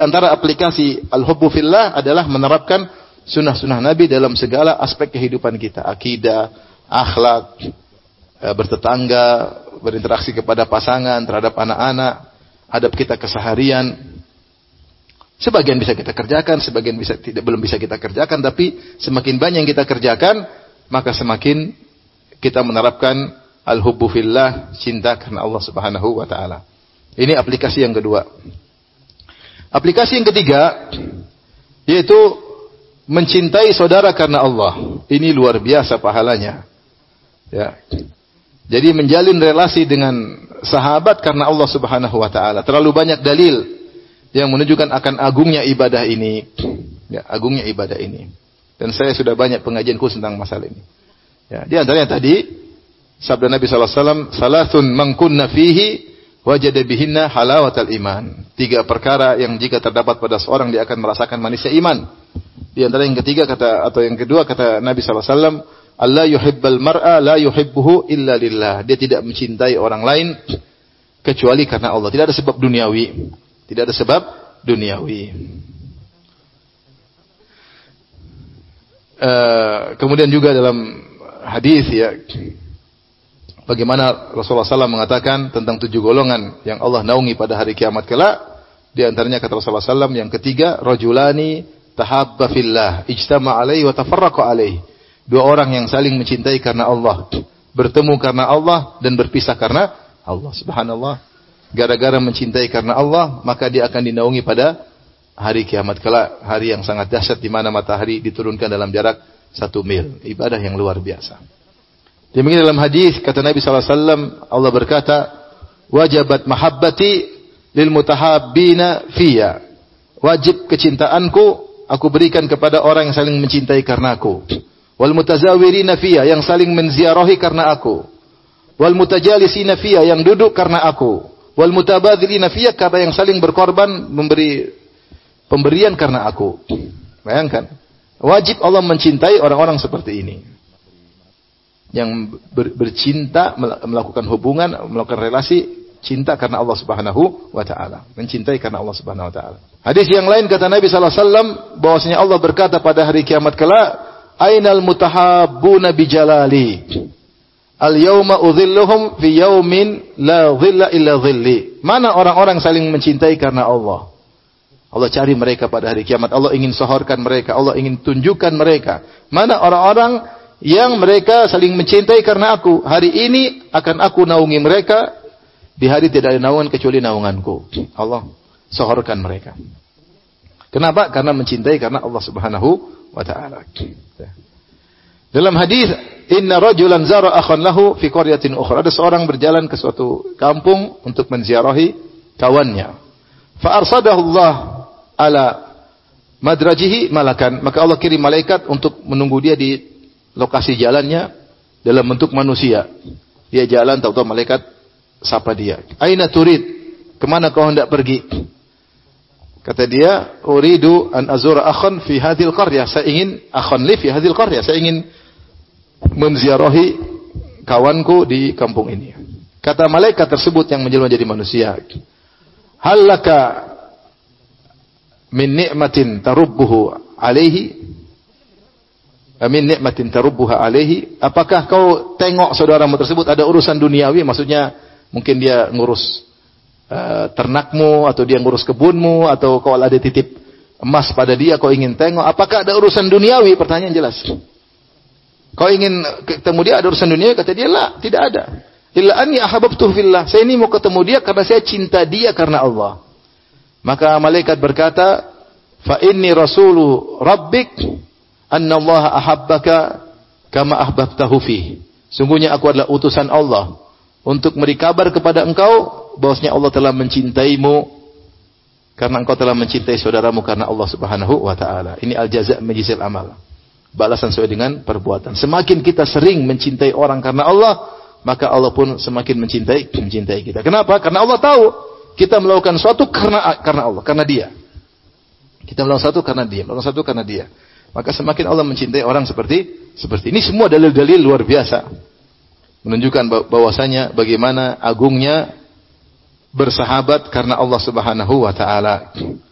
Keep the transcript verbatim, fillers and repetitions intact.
antara aplikasi al-hubbu fillah adalah menerapkan sunnah-sunnah Nabi dalam segala aspek kehidupan kita. Akidah, akhlak, bertetangga, berinteraksi kepada pasangan, terhadap anak-anak, adab kita keseharian. Sebagian bisa kita kerjakan, sebagian bisa tidak belum bisa kita kerjakan, tapi semakin banyak yang kita kerjakan, maka semakin kita menerapkan al-hubbu fillah, cinta karena Allah Subhanahu wa taala. Ini aplikasi yang kedua. Aplikasi yang ketiga yaitu mencintai saudara karena Allah. Ini luar biasa pahalanya. Ya. Jadi menjalin relasi dengan sahabat karena Allah Subhanahu wa taala. Terlalu banyak dalil yang menunjukkan akan agungnya ibadah ini. Ya, agungnya ibadah ini. Dan saya sudah banyak pengajian khusus tentang masalah ini. Ya, di antaranya tadi sabda Nabi sallallahu alaihi wasallam, "Salasun man kunna fihi wajada bihinna halawatal iman." Tiga perkara yang jika terdapat pada seorang dia akan merasakan manisnya iman. Di antara yang ketiga kata atau yang kedua kata Nabi sallallahu alaihi wasallam, "Allah yuhibbal mar'a la yuhibbuhu illa lillah." Dia tidak mencintai orang lain kecuali karena Allah. Tidak ada sebab duniawi. Tidak ada sebab duniawi. Uh, kemudian juga dalam hadis ya, bagaimana Rasulullah sallallahu alaihi wasallam mengatakan tentang tujuh golongan yang Allah naungi pada hari kiamat kelak. Di antaranya kata Rasulullah sallallahu alaihi wasallam yang ketiga, rajulani tahabba fillah, ijtama alaihi wa tafarraqa alaihi. Dua orang yang saling mencintai karena Allah, bertemu karena Allah dan berpisah karena Allah. Subhanallah. Gara-gara mencintai karena Allah, maka dia akan dinaungi pada hari kiamat kelak, hari yang sangat dahsyat di mana matahari diturunkan dalam jarak satu mil. Ibadah yang luar biasa. Demikian dalam hadis kata Nabi sallallahu alaihi wasallam, Allah berkata, "Wajabat mahabbati lil mutahabbina fiyya." Wajib kecintaanku aku berikan kepada orang yang saling mencintai karena aku. Wal mutazawirina fiyya, yang saling menziarahi karena aku. Wal mutajalisina fiyya, yang duduk karena aku. Wal mutabadzilina fiyya, kata yang saling berkorban memberi pemberian karena aku. Bayangkan, wajib Allah mencintai orang-orang seperti ini. Yang ber, bercinta, melakukan hubungan, melakukan relasi cinta karena Allah Subhanahu wa taala, mencintai karena Allah Subhanahu wa taala. Hadis yang lain kata Nabi sallallahu alaihi wasallam bahwasanya Allah berkata pada hari kiamat kelak, "Ainal mutahabbuna bijalali? Al-yauma udhilluhum fi yaumin la dhilla illa dhilli." Mana orang-orang saling mencintai karena Allah? Allah cari mereka pada hari kiamat. Allah ingin sohorkan mereka, Allah ingin tunjukkan mereka. Mana orang-orang yang mereka saling mencintai karena aku? Hari ini akan aku naungi mereka. Di hari tidak ada naungan kecuali naunganku. Allah sohorkan mereka. Kenapa? Karena mencintai karena Allah Subhanahu wa taala. Dalam hadis, "Inna rajulan zara akhan lahu fi qaryatin ukhra." Ada seorang berjalan ke suatu kampung untuk menziarahi kawannya. Fa arsadahu Allah ala madrajihi malakan. Maka Allah kirim malaikat untuk menunggu dia di lokasi jalannya dalam bentuk manusia. Dia jalan, tahu-tahu malaikat sapa dia. "Aina turid?" Kemana kau hendak pergi? Kata dia, "Uridu an azura akhan fi hadhil qaryah." Saya ingin akhan li fi hadhil qaryah. Saya ingin menziarahi kawanku di kampung ini. Kata malaikat tersebut yang menjelma jadi manusia, "Hal laka min ni'matin tarubbuhu alaihi?" Min ni'matin tarubbuha alaihi. Apakah kau tengok saudaramu tersebut ada urusan duniawi? Maksudnya mungkin dia ngurus uh, ternakmu, atau dia ngurus kebunmu, atau kau ada titip emas pada dia, kau ingin tengok. Apakah ada urusan duniawi? Pertanyaan jelas. Kau ingin ketemu dia, ada urusan dunia? Kata dia, lah, tidak ada. Illa anni ahabbtuhu fillah. Saya ini mau ketemu dia karena saya cinta dia karena Allah. Maka malaikat berkata, "Fa inni rasulu rabbik anna Allah ahabbaka kama ahbabtahu fi." Sungguhnya aku adalah utusan Allah untuk memberi kabar kepada engkau bahwasanya Allah telah mencintaimu karena engkau telah mencintai saudaramu karena Allah Subhanahu wa taala. Ini al-jaza' min jinsil amal. Balasan sesuai dengan perbuatan. Semakin kita sering mencintai orang karena Allah, maka Allah pun semakin mencintai mencintai kita. Kenapa? Karena Allah tahu kita melakukan sesuatu karena karena Allah, karena Dia. Kita melakukan sesuatu karena Dia, melakukan sesuatu karena Dia. Maka semakin Allah mencintai orang seperti seperti ini. Semua dalil-dalil luar biasa menunjukkan bahwasanya bagaimana agungnya bersahabat karena Allah Subhanahu wa taala.